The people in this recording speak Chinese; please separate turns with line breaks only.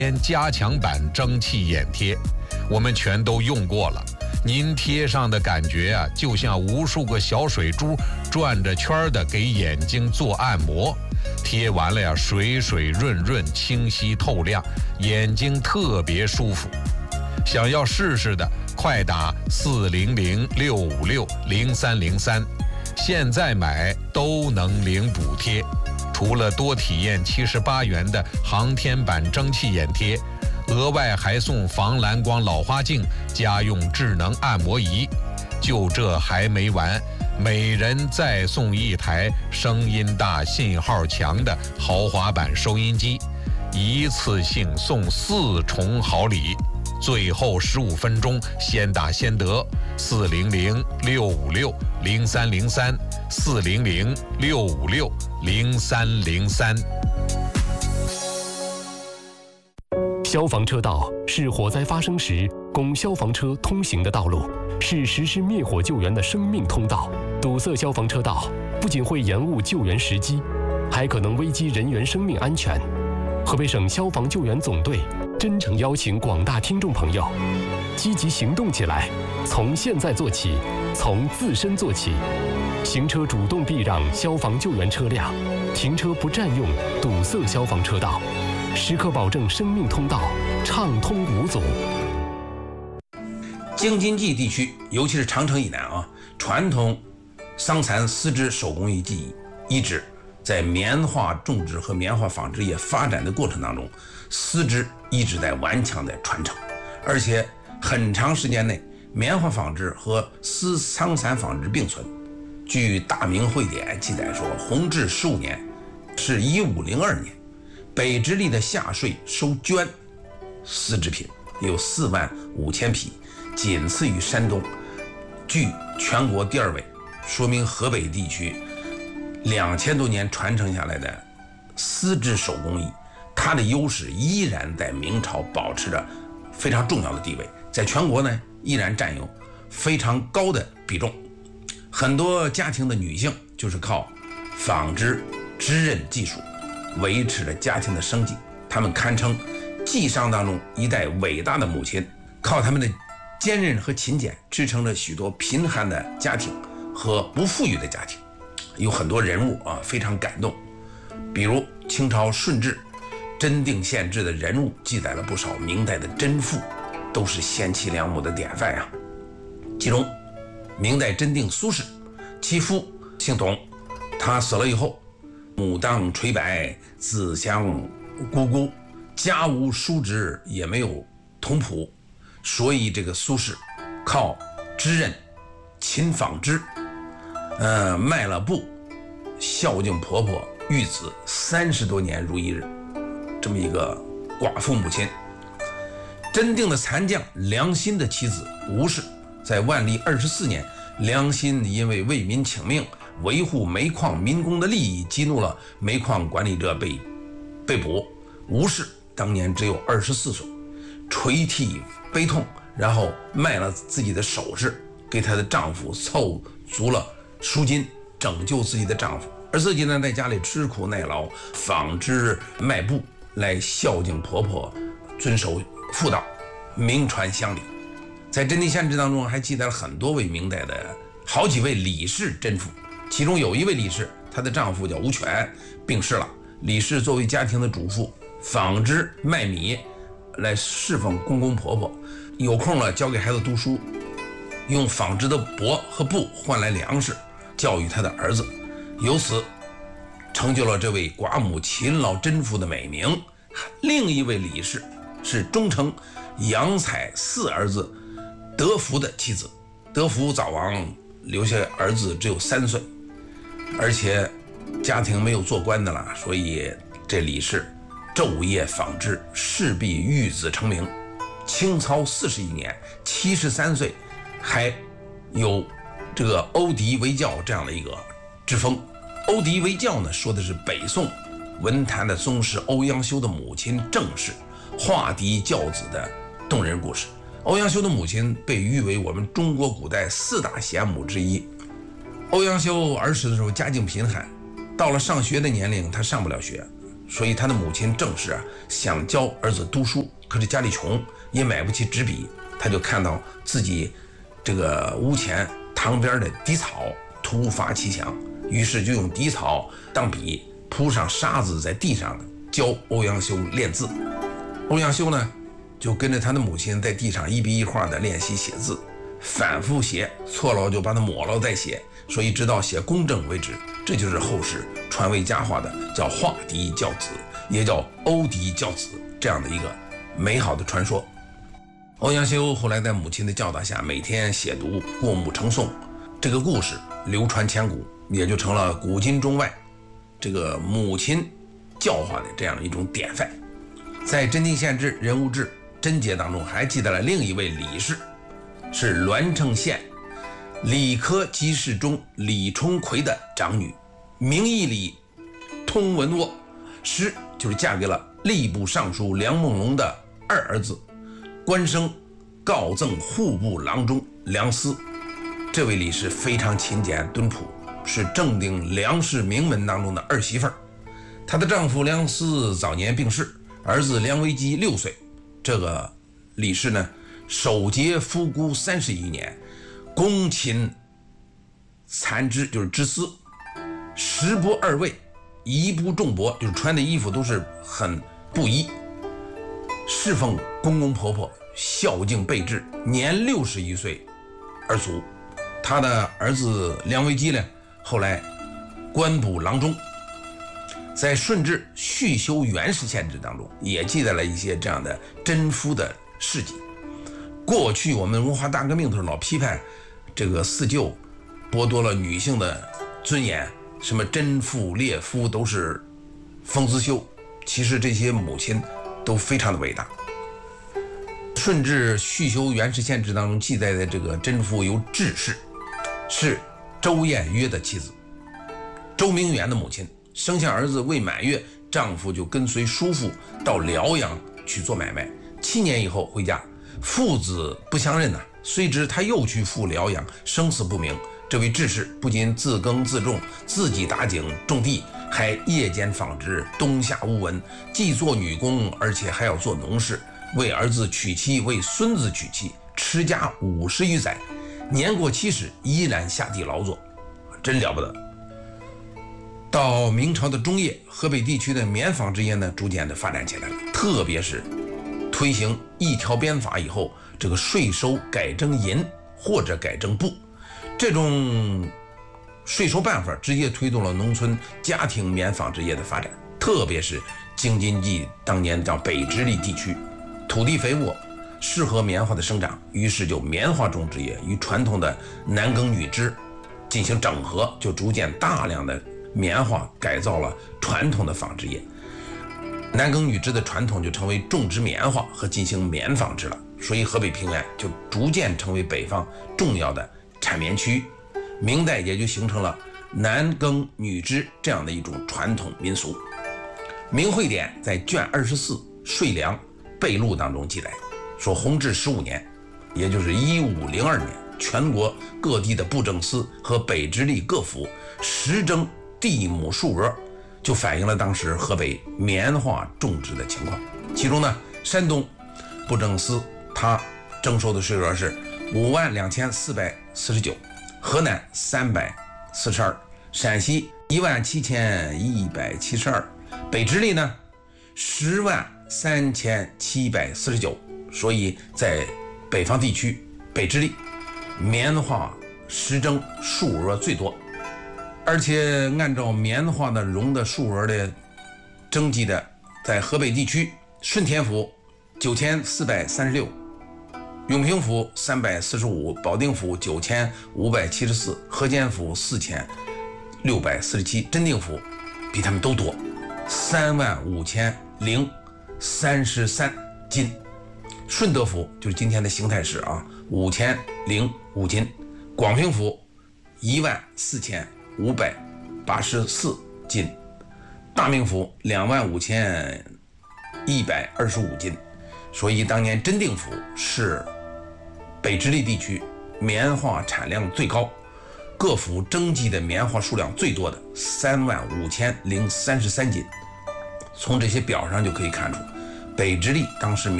加强版蒸汽眼贴，我们全都用过了。您贴上的感觉啊，就像无数个小水珠转着圈的给眼睛做按摩。贴完了呀，水水润润，清晰透亮，眼睛特别舒服。想要试试的，快打400-656-0303，现在买都能领补贴。除了多体验78元的航天版蒸汽眼贴，额外还送防蓝光老花镜、家用智能按摩仪。就这还没完，每人再送一台声音大、信号强的豪华版收音机，一次性送4重好礼。最后15分钟先打先得，400-656-0303，400-656-0303。
消防车道是火灾发生时供消防车通行的道路，是实施灭火救援的生命通道。堵塞消防车道不仅会延误救援时机，还可能危及人员生命安全。河北省消防救援总队真诚邀请广大听众朋友积极行动起来，从现在做起，从自身做起。行车主动避让消防救援车辆，停车不占用堵塞消防车道，时刻保证生命通道畅通无阻。
京津冀地区，尤其是长城以南啊，传统桑蚕丝织手工艺技艺遗址，在棉花种植和棉花纺织业发展的过程当中，丝织一直在顽强的传承，而且很长时间内，棉花纺织和桑蚕纺织并存。据《大明会典》记载说，弘治15年，是1502年，北直隶的夏税收绢丝织品有45000匹，仅次于山东，居全国第2位，说明河北地区2000多年传承下来的丝织手工艺，它的优势依然在明朝保持着非常重要的地位，在全国呢依然占有非常高的比重。很多家庭的女性就是靠纺织织刃技术维持着家庭的生计，她们堪称季商当中一代伟大的母亲，靠她们的坚韧和勤俭支撑着许多贫寒的家庭和不富裕的家庭。有很多人物啊非常感动，比如清朝顺治真定县志的人物记载了不少明代的贞妇，都是贤妻良母的典范啊。其中明代真定苏轼，其夫姓董，他死了以后，母当垂白，子相姑姑，家无叔侄，也没有童仆，所以这个苏轼靠织刃勤纺织，卖了布，孝敬婆婆育子30多年如一日，这么一个寡妇母亲。真定的残将梁欣的妻子吴氏，在万历24年，梁欣因为为民请命，维护煤矿民工的利益，激怒了煤矿管理者，被捕。吴氏当年只有24岁，垂涕悲痛，然后卖了自己的首饰，给她的丈夫凑足了赎金，拯救自己的丈夫，而自己呢在家里吃苦耐劳，纺织卖布来孝敬婆婆，遵守妇道，名传乡里。在真定县志当中还记载了很多位明代的好几位李氏贞妇，其中有一位李氏，她的丈夫叫吴权，病逝了。李氏作为家庭的主妇，纺织卖米来侍奉公公婆婆，有空了教给孩子读书，用纺织的帛和布换来粮食，教育她的儿子，由此成就了这位寡母勤劳贞妇的美名。另一位李氏是忠诚杨采4儿子德福的妻子，德福早亡，留下儿子只有3岁，而且家庭没有做官的了，所以这李氏昼夜纺织，势必育子成名。清操41年，73岁，还有这个欧迪为教这样的一个之风。欧迪为教呢，说的是北宋文坛的宗师欧阳修的母亲郑氏化敌教子的动人故事。欧阳修的母亲被誉为我们中国古代4大贤母之一。欧阳修儿时的时候家境贫寒，到了上学的年龄他上不了学， 所以他的母亲郑氏想教儿子读书，可是家里穷，也买不起纸笔，他就看到自己这个屋前塘边的荻草突发奇想，于是就用荻草当笔，铺上沙子在地上教欧阳修练字。欧阳修呢就跟着他的母亲在地上一笔一画的练习写字，反复写，错了就把它抹了再写，所以直到写工整为止。这就是后世传为佳话的叫画荻教子，也叫欧荻教子这样的一个美好的传说。欧阳修后来在母亲的教导下，每天写读过目成诵，这个故事流传千古，也就成了古今中外这个母亲教化的这样一种典范。在真定县志人物志贞节当中还记载了另一位李氏，是栾城县理科给事中李冲奎的长女，名义李，通文沃，实就是嫁给了吏部尚书梁梦龙的二儿子，官升告赠户部郎中梁思。这位李氏非常勤俭敦朴，是正定梁氏名门当中的儿媳妇儿。她的丈夫梁思早年病逝，儿子梁维基6岁。这个李氏呢，守节夫姑30余年，躬勤残织，就是织丝，食不二味，衣不重帛，就是穿的衣服都是很不一，侍奉公公婆婆，孝敬备至，年61岁而卒。他的儿子梁维基呢，后来官补郎中。在顺治续修元氏县志当中也记载了一些这样的贞夫的事迹。过去我们文化大革命的时候老批判这个四旧剥夺了女性的尊严，什么贞妇烈夫都是风姿秀，其实这些母亲都非常的伟大。顺治续修元氏县志当中记载的这个贞妇有智氏，是周彦约的妻子，周明远的母亲。生下儿子未满月，丈夫就跟随叔父到辽阳去做买卖，7年以后回家，父子不相认虽知他又去赴辽阳，生死不明。这位智氏不仅自耕自种，自己打井种地，还夜间纺织，冬夏无闻，既做女工，而且还要做农事，为儿子娶妻，为孙子娶妻，持家50余载，年过70依然下地劳作，真了不得。到明朝的中叶，河北地区的棉纺织业呢逐渐的发展起来了，特别是推行一条鞭法以后，这个税收改征银或者改征布，这种税收办法直接推动了农村家庭棉纺织业的发展。特别是京津冀当年叫北直隶地区，土地肥沃，适合棉花的生长，于是就棉花种植业与传统的男耕女织进行整合，就逐渐大量的棉花改造了传统的纺织业，男耕女织的传统就成为种植棉花和进行棉纺织了，所以河北平原就逐渐成为北方重要的产棉区。明代也就形成了男耕女织这样的一种传统民俗。明会典在卷24税粮备录当中记载说，弘治15年，也就是1502年，全国各地的布政司和北直隶各府实征地亩数额，就反映了当时河北棉花种植的情况。其中呢，山东布政司它征收的税额是52449，河南342，陕西17172，北直隶呢103749。所以在北方地区，北直隶棉花实征数额最多。而且按照棉花的绒的数额的征集的，在河北地区，顺天府9436，永平府345，保定府9574，河间府4647，真定府比他们都多35033斤。顺德府就是今天的邢台市5005斤，广平府14584斤，大名府25125斤。所以当年真定府是北直隶地区棉花产量最高，各府征集的棉花数量最多的35033斤。 从这些表上就可以看出，北直隶当时